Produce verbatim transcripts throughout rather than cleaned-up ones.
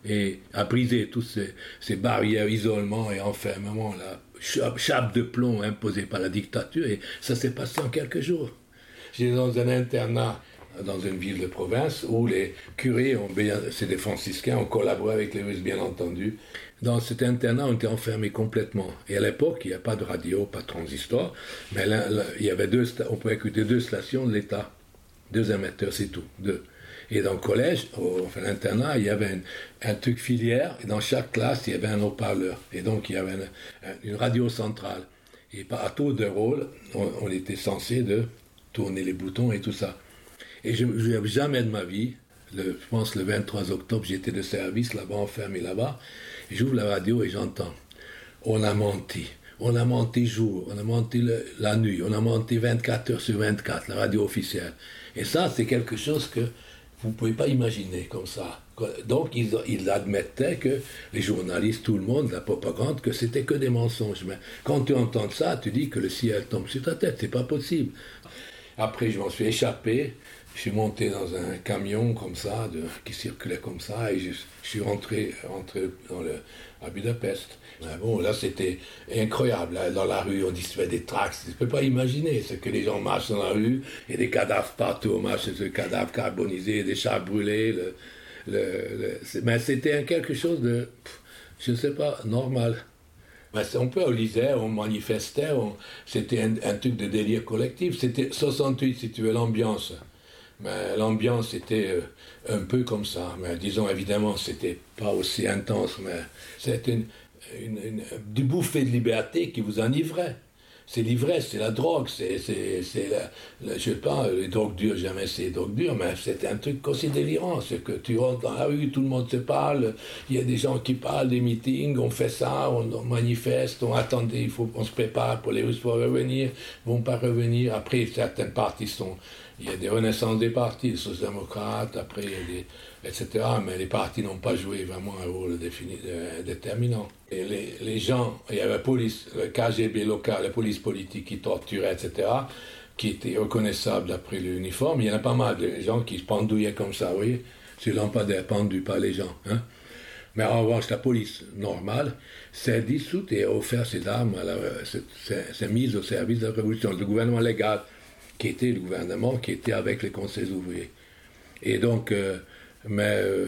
et à briser toutes ces, ces barrières, isolement et enfermement, la chape de plomb imposée par la dictature, et ça s'est passé en quelques jours. J'étais dans un internat dans une ville de province où les curés, ont, c'est des franciscains, ont collaboré avec les Russes, bien entendu. Dans cet internat, on était enfermés complètement. Et à l'époque, il n'y a pas de radio, pas de transistor, mais là, là, il y avait deux, on pouvait écouter deux stations de l'État, deux émetteurs, c'est tout, deux. Et dans le collège, au, enfin l'internat, il y avait un, un truc filière, et dans chaque classe, il y avait un haut-parleur. Et donc, il y avait une, une radio centrale. Et à tour de rôle, on, on était censé de tourner les boutons et tout ça. Et je n'avais jamais de ma vie, le, je pense le vingt-trois octobre, j'étais de service là-bas, enfermé là-bas, et j'ouvre la radio et j'entends « On a menti, on a menti jour, on a menti le, la nuit, on a menti vingt-quatre heures sur vingt-quatre, la radio officielle. » Et ça, c'est quelque chose que vous ne pouvez pas imaginer comme ça. Donc, ils, ils admettaient que les journalistes, tout le monde, la propagande, que c'était que des mensonges. Mais quand tu entends ça, tu dis que le ciel tombe sur ta tête, c'est pas possible. Après, je m'en suis échappé. Je suis monté dans un camion comme ça, de, qui circulait comme ça, et je, je suis rentré, rentré dans le, à Budapest. Mais bon, là, c'était incroyable. Là, dans la rue, on distribuait des tracts. Je ne peux pas imaginer ce que les gens marchent dans la rue, et des cadavres partout. On marche sur des cadavres carbonisés, des chars brûlés. Le, le, le, c'est, mais c'était quelque chose de, je ne sais pas, normal. Mais on peut, on lisait, on manifestait, on, c'était un, un truc de délire collectif. C'était soixante-huit, si tu veux, l'ambiance. Mais l'ambiance était euh, un peu comme ça. Mais disons, évidemment, c'était pas aussi intense, mais c'était une, une, une, du bouffée de liberté qui vous enivrait. C'est l'ivresse, c'est la drogue, c'est, c'est, c'est la, la, je sais pas, les drogues dures, jamais c'est les drogues dures, mais c'était un truc aussi délirant. C'est que tu rentres dans la rue, tout le monde se parle, il y a des gens qui parlent, des meetings, on fait ça, on, on manifeste, on attend, il faut, on se prépare pour les Russes pour revenir, vont pas revenir. Après, certaines parties sont, il y a des renaissances des partis, les sociaux-démocrates, après, il y a des, et cetera. Mais les partis n'ont pas joué vraiment un rôle défini, euh, déterminant. Et les, les gens, il y avait la police, le K G B local, la police politique qui torturait, et cetera, qui était reconnaissable après l'uniforme. Il y en a pas mal de gens qui se pendouillaient comme ça, vous voyez, sur lampadaire pendu par les gens. Hein. Mais en revanche, la police normale s'est dissoute et a offert ses armes, à la, s'est, s'est mise au service de la révolution. Le gouvernement légal, qui était le gouvernement, qui était avec les conseils ouvriers. Et donc, euh, mais euh,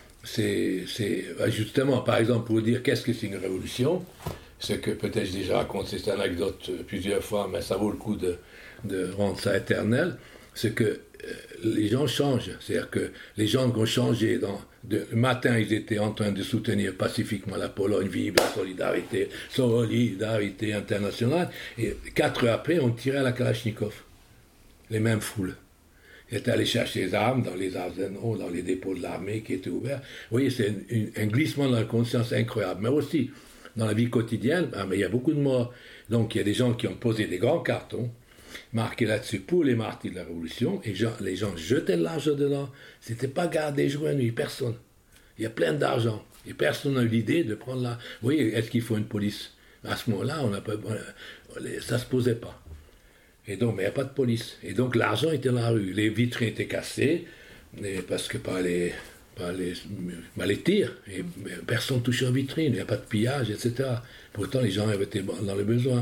c'est, c'est justement, par exemple, pour dire qu'est-ce que c'est une révolution, ce que peut-être j'ai déjà raconté cette anecdote plusieurs fois, mais ça vaut le coup de, de rendre ça éternel, c'est que euh, les gens changent. C'est-à-dire que les gens qui ont changé, dans, de, le matin, ils étaient en train de soutenir pacifiquement la Pologne, vive la solidarité, solidarité internationale, et quatre heures après, on tirait à la Kalachnikov. Les mêmes foules. Ils étaient allés chercher les armes dans les arsenaux, dans les dépôts de l'armée qui étaient ouverts. Vous voyez, c'est une, un glissement dans la conscience incroyable. Mais aussi, dans la vie quotidienne, ah, mais il y a beaucoup de morts. Donc, il y a des gens qui ont posé des grands cartons, marqués là-dessus pour les martyrs de la Révolution, et gens, les gens jetaient de l'argent dedans. C'était pas gardé jour et nuit, personne. Il y a plein d'argent. Et personne n'a eu l'idée de prendre la... Vous voyez, est-ce qu'il faut une police? À ce moment-là, on a pas, on, ça ne se posait pas. Et donc, mais il n'y a pas de police. Et donc, l'argent était dans la rue. Les vitrines étaient cassées, parce que par les, par les, par les tirs, et personne ne touchait aux vitrines, il n'y a pas de pillage, et cetera. Pourtant, les gens étaient dans le besoin.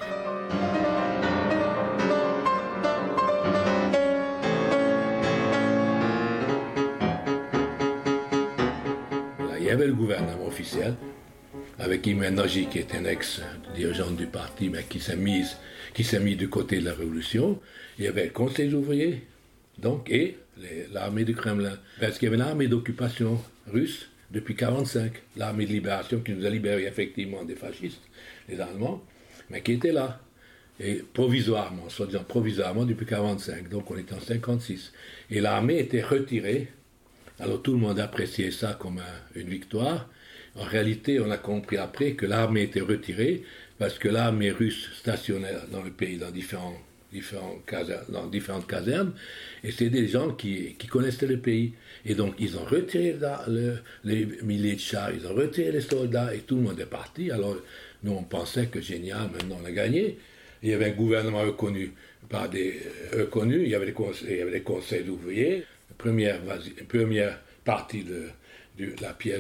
Là, il y avait le gouvernement officiel, avec Imre Nagy, qui est un ex-dirigeant du parti, mais qui s'est mis, qui s'est mis du côté de la Révolution. Il y avait le Conseil ouvrier, donc, et les, l'armée du Kremlin. Parce qu'il y avait une armée d'occupation russe depuis mille neuf cent quarante-cinq, l'armée de libération qui nous a libérés effectivement des fascistes, les Allemands, mais qui était là, et provisoirement, soit disant provisoirement depuis mille neuf cent quarante-cinq, donc on était en mille neuf cent cinquante-six. Et l'armée était retirée, alors tout le monde appréciait ça comme un, une victoire. En réalité, on a compris après que l'armée était retirée parce que l'armée russe stationnait dans le pays, dans, différents, différents casernes, dans différentes casernes, et c'était des gens qui, qui connaissaient le pays. Et donc, ils ont retiré la, le, les milliers de chars, ils ont retiré les soldats, et tout le monde est parti. Alors, nous, on pensait que génial, maintenant on a gagné. Il y avait un gouvernement reconnu par des reconnus, il y avait les conseils, il y avait les conseils ouvriers, première, première partie de, de la pièce